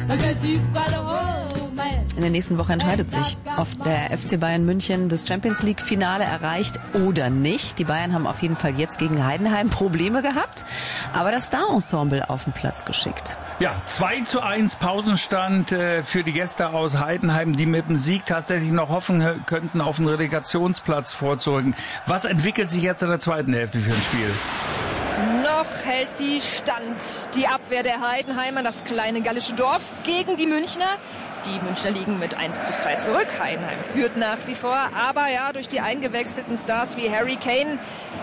In der nächsten Woche entscheidet sich, ob der FC Bayern München das Champions-League-Finale erreicht oder nicht. Die Bayern haben auf jeden Fall jetzt gegen Heidenheim Probleme gehabt, aber das Star-Ensemble auf den Platz geschickt. Ja, 2:1 Pausenstand für die Gäste aus Heidenheim, die mit dem Sieg tatsächlich noch hoffen könnten, auf den Relegationsplatz vorzurücken. Was entwickelt sich jetzt in der zweiten Hälfte für ein Spiel? Noch hält sie stand. Die Abwehr der Heidenheimer, das kleine gallische Dorf gegen die Münchner. Die Münchner liegen mit 1:2 zurück. Heidenheim führt nach wie vor. Aber ja, durch die eingewechselten Stars wie Harry Kane.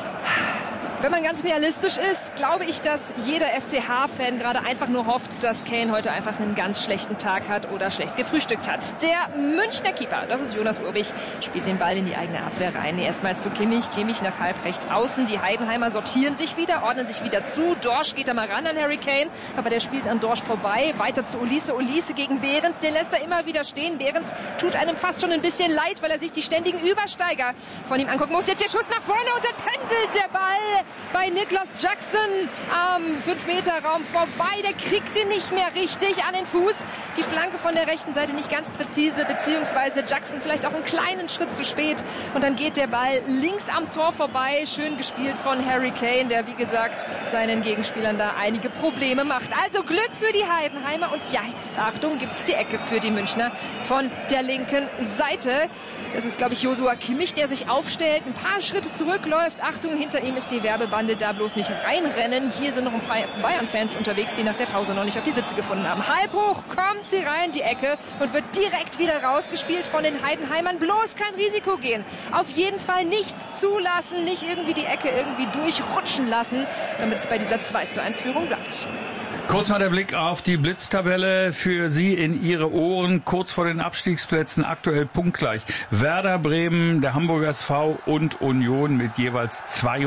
Wenn man ganz realistisch ist, glaube ich, dass jeder FCH-Fan gerade einfach nur hofft, dass Kane heute einfach einen ganz schlechten Tag hat oder schlecht gefrühstückt hat. Der Münchner Keeper, das ist Jonas Urbich, spielt den Ball in die eigene Abwehr rein. Erstmal zu Kimmich, Kimmich nach halb rechts außen. Die Heidenheimer sortieren sich wieder, ordnen sich wieder zu. Dorsch geht da mal ran an Harry Kane, aber der spielt an Dorsch vorbei. Weiter zu Olise, Olise gegen Behrens, den lässt er immer wieder stehen. Behrens tut einem fast schon ein bisschen leid, weil er sich die ständigen Übersteiger von ihm angucken muss. Jetzt der Schuss nach vorne und dann pendelt der Ball bei Niklas Jackson am 5-Meter-Raum vorbei. Der kriegt ihn nicht mehr richtig an den Fuß. Die Flanke von der rechten Seite nicht ganz präzise, beziehungsweise Jackson vielleicht auch einen kleinen Schritt zu spät. Und dann geht der Ball links am Tor vorbei. Schön gespielt von Harry Kane, der, wie gesagt, seinen Gegenspielern da einige Probleme macht. Also Glück für die Heidenheimer. Und ja, jetzt, Achtung, gibt's die Ecke für die Münchner von der linken Seite. Das ist, glaube ich, Joshua Kimmich, der sich aufstellt, ein paar Schritte zurückläuft. Achtung, hinter ihm ist die Werbebande, da bloß nicht reinrennen. Hier sind noch ein paar Bayern-Fans unterwegs, die nach der Pause noch nicht auf die Sitze gefunden haben. Halb hoch kommt sie rein, die Ecke, und wird direkt wieder rausgespielt von den Heidenheimern. Bloß kein Risiko gehen. Auf jeden Fall nichts zulassen, nicht irgendwie die Ecke irgendwie durchrutschen lassen, damit es bei dieser 2:1-Führung bleibt. Kurz mal der Blick auf die Blitztabelle für Sie in Ihre Ohren. Kurz vor den Abstiegsplätzen, aktuell punktgleich. Werder Bremen, der Hamburger SV und Union mit jeweils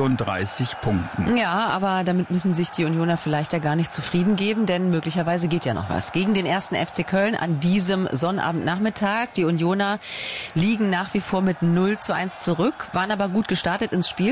32 Punkten. Ja, aber damit müssen sich die Unioner vielleicht ja gar nicht zufrieden geben, denn möglicherweise geht ja noch was. Gegen den 1. FC Köln an diesem Sonnabendnachmittag. Die Unioner liegen nach wie vor mit 0:1 zurück, waren aber gut gestartet ins Spiel.